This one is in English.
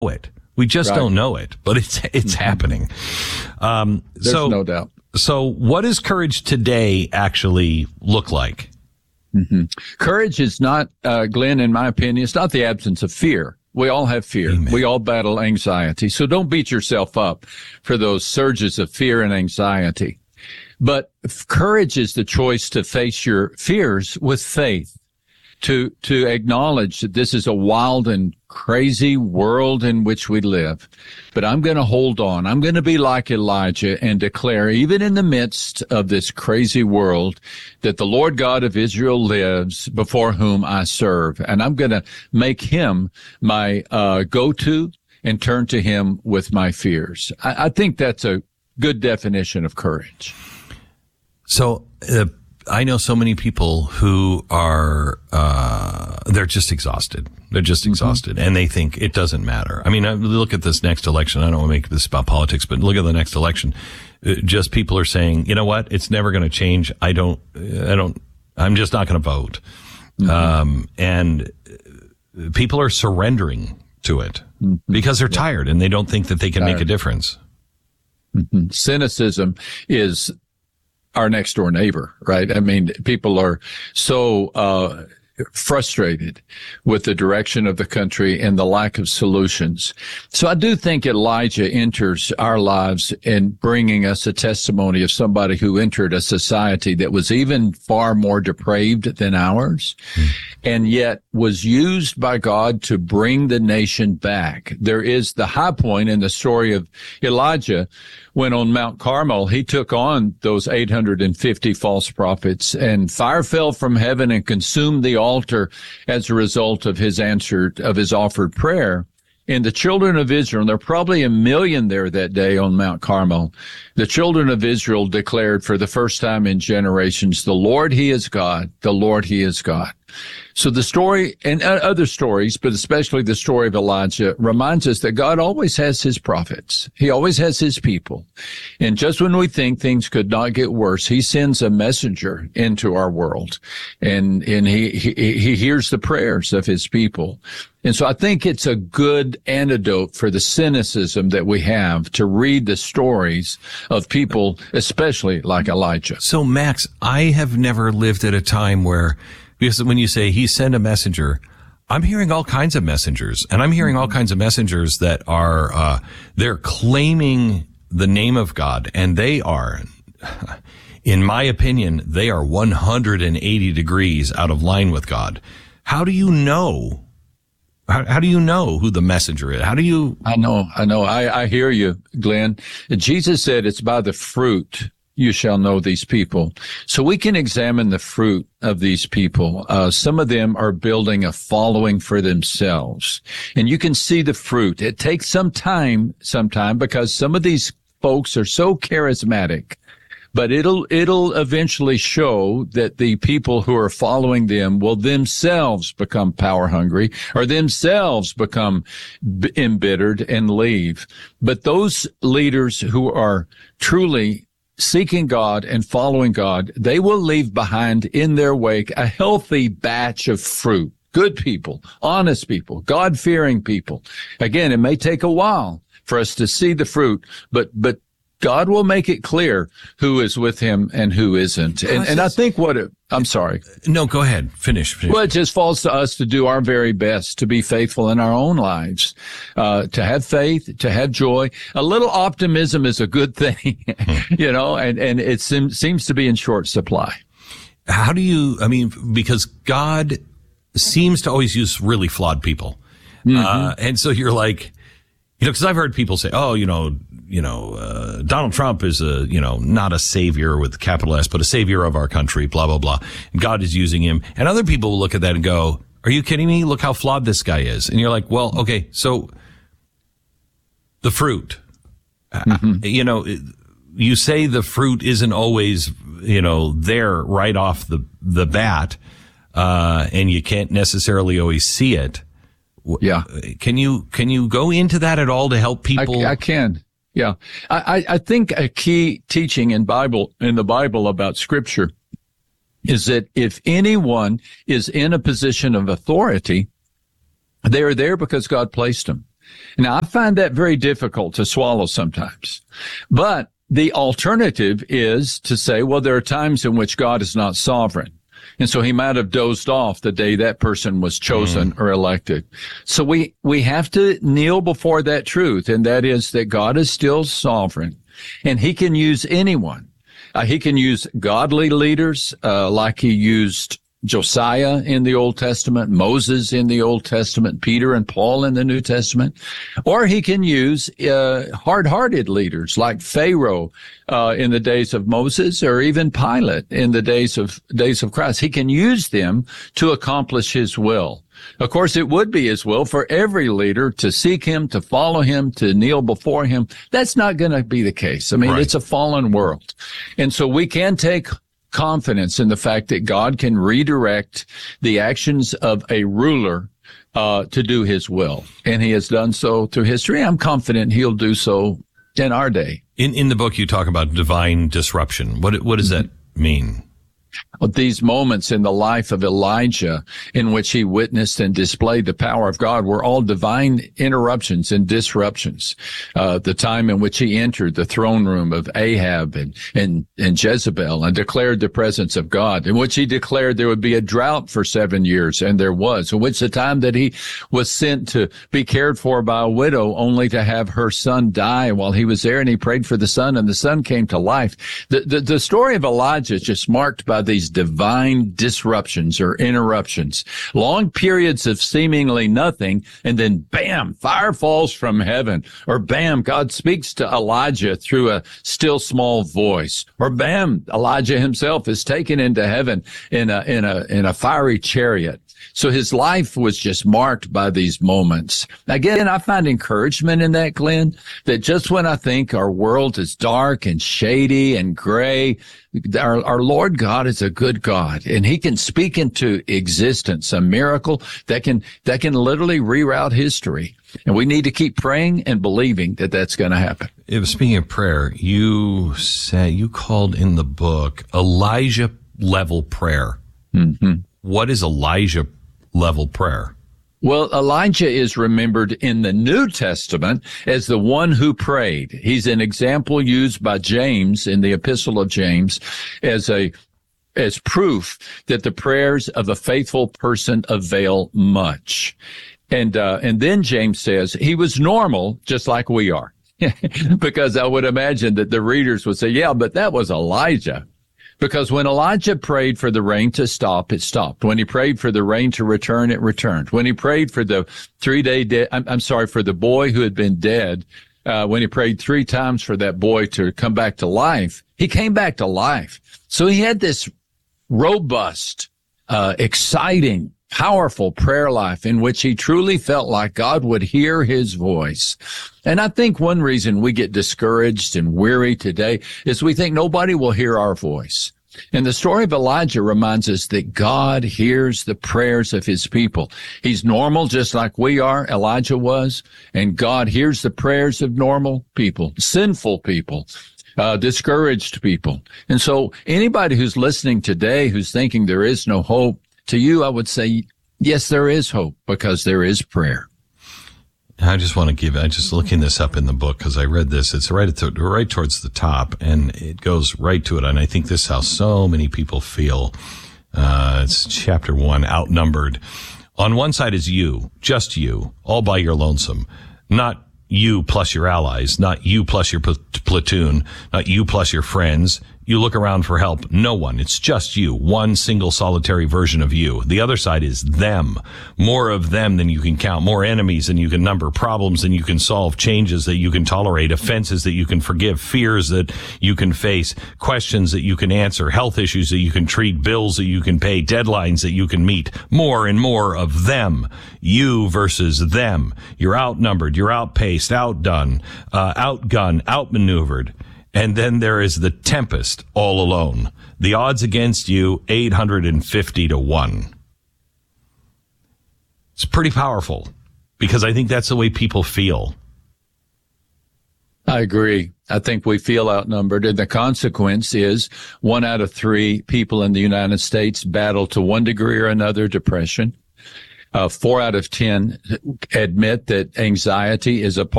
it. We just don't know it, but it's happening. There's no doubt. So what does courage today actually look like? Courage is not, Glenn, in my opinion, it's not the absence of fear. We all have fear. Amen. We all battle anxiety. So don't beat yourself up for those surges of fear and anxiety. But courage is the choice to face your fears with faith, to acknowledge that this is a wild and crazy world in which we live. But I'm going to hold on. I'm going to be like Elijah and declare, even in the midst of this crazy world, that the Lord God of Israel lives, before whom I serve. And I'm going to make him my go-to and turn to him with my fears. I think that's a good definition of courage. So I know so many people who are, they're just exhausted. They're just exhausted, and they think it doesn't matter. I mean, look at this next election. I don't want to make this about politics, but look at the next election. Just people are saying, you know what? It's never going to change. I'm just not going to vote. And people are surrendering to it because they're tired and they don't think that they can make a difference. Cynicism is our next door neighbor, right? I mean, people are so frustrated with the direction of the country and the lack of solutions. So I do think Elijah enters our lives in bringing us a testimony of somebody who entered a society that was even far more depraved than ours, and yet was used by God to bring the nation back. There is the high point in the story of Elijah when on Mount Carmel, he took on those 850 false prophets, and fire fell from heaven and consumed the altar as a result of his offered prayer. And the children of Israel, and there are probably 1 million there that day on Mount Carmel, the children of Israel declared for the first time in generations, the Lord, he is God, the Lord, he is God. So the story and other stories, but especially the story of Elijah, reminds us that God always has his prophets. He always has his people. And just when we think things could not get worse, he sends a messenger into our world, and he hears the prayers of his people. And so I think it's a good antidote for the cynicism that we have to read the stories of people, especially like Elijah. So, Max, I have never lived at a time where, because when you say he sent a messenger, I'm hearing all kinds of messengers, and I'm hearing all kinds of messengers that are, they're claiming the name of God, and they are, in my opinion, they are 180 degrees out of line with God. How do you know? How do you know who the messenger is? How do you? I know. I hear you, Glenn. Jesus said it's by the fruit you shall know these people. So we can examine the fruit of these people. Some of them are building a following for themselves, and you can see the fruit. It takes some time because some of these folks are so charismatic, but it'll eventually show that the people who are following them will themselves become power hungry or themselves become embittered and leave. But those leaders who are truly seeking God and following God, they will leave behind in their wake a healthy batch of fruit. Good people, honest people, God-fearing people. Again, it may take a while for us to see the fruit, but God will make it clear who is with him and who isn't. And I think I'm sorry. No, go ahead. Finish. Well, it just falls to us to do our very best to be faithful in our own lives, to have faith, to have joy. A little optimism is a good thing, and it seems to be in short supply. How do you, because God seems to always use really flawed people. And so you're like, because I've heard people say, Donald Trump is not a savior with capital S, but a savior of our country, blah, blah, blah. And God is using him. And other people will look at that and go, are you kidding me? Look how flawed this guy is. And you're like, well, okay, so the fruit, you say the fruit isn't always, there right off the bat, and you can't necessarily always see it. Yeah. Can you go into that at all to help people? I can. Yeah. I think a key teaching in the Bible about Scripture is that if anyone is in a position of authority, they are there because God placed them. Now, I find that very difficult to swallow sometimes. But the alternative is to say, well, there are times in which God is not sovereign. And so he might have dozed off the day that person was chosen or elected. So we have to kneel before that truth, and that is that God is still sovereign, and he can use anyone. He can use godly leaders, like he used Josiah in the Old Testament, Moses in the Old Testament, Peter and Paul in the New Testament, or he can use hard-hearted leaders like Pharaoh in the days of Moses, or even Pilate in the days of Christ. He can use them to accomplish his will. Of course, it would be his will for every leader to seek him, to follow him, to kneel before him. That's not going to be the case. I mean, It's a fallen world. And so we can take confidence in the fact that God can redirect the actions of a ruler to do his will. And he has done so through history. I'm confident he'll do so in our day. In the book, you talk about divine disruption. What does that mean? These moments in the life of Elijah in which he witnessed and displayed the power of God were all divine interruptions and disruptions. The time in which he entered the throne room of Ahab and Jezebel and declared the presence of God, in which he declared there would be a drought for 7 years, and there was, in which the time that he was sent to be cared for by a widow only to have her son die while he was there, and he prayed for the son, and the son came to life. The story of Elijah is just marked by these divine disruptions or interruptions, long periods of seemingly nothing, and then bam, fire falls from heaven, or bam, God speaks to Elijah through a still small voice, or bam, Elijah himself is taken into heaven in a fiery chariot. So his life was just marked by these moments. Again, I find encouragement in that, Glenn, that just when I think our world is dark and shady and gray, our Lord God is a good God, and he can speak into existence a miracle that can literally reroute history. And we need to keep praying and believing that that's going to happen. Speaking of prayer, you called in the book Elijah level prayer. Mm-hmm. What is Elijah level prayer? Well, Elijah is remembered in the New Testament as the one who prayed. He's an example used by James in the Epistle of James as proof that the prayers of a faithful person avail much. And then James says he was normal, just like we are. Because I would imagine that the readers would say, yeah, but that was Elijah. Because when Elijah prayed for the rain to stop, it stopped. When he prayed for the rain to return, it returned. When he prayed for the for the boy who had been dead, when he prayed 3 times for that boy to come back to life, he came back to life. So he had this robust, exciting, powerful prayer life in which he truly felt like God would hear his voice. And I think one reason we get discouraged and weary today is we think nobody will hear our voice. And the story of Elijah reminds us that God hears the prayers of his people. He's normal, just like we are, Elijah was, and God hears the prayers of normal people, sinful people, discouraged people. And so anybody who's listening today who's thinking there is no hope, to you, I would say, yes, there is hope because there is prayer. I just want to I'm just looking this up in the book because I read this. It's right towards the top, and it goes right to it. And I think this is how so many people feel. It's chapter 1, outnumbered. On one side is you, just you, all by your lonesome, not you plus your allies, not you plus your platoon, not you plus your friends. You look around for help. No one. It's just you. One single solitary version of you. The other side is them. More of them than you can count. More enemies than you can number. Problems than you can solve. Changes that you can tolerate. Offenses that you can forgive. Fears that you can face. Questions that you can answer. Health issues that you can treat. Bills that you can pay. Deadlines that you can meet. More and more of them. You versus them. You're outnumbered. You're outpaced. Outdone. Outgunned. Outmaneuvered. And then there is the tempest all alone. The odds against you, 850 to 1. It's pretty powerful because I think that's the way people feel. I agree. I think we feel outnumbered, and the consequence is 1 out of 3 people in the United States battle to one degree or another depression. 4 out of 10 admit that anxiety is a part